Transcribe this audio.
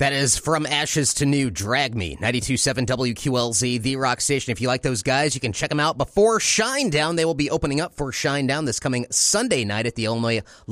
That is From Ashes to New, Drag Me, 92.7 WQLZ, The Rock Station. If you like those guys, you can check them out before Shinedown. They will be opening up for Shinedown this coming Sunday night at the Illinois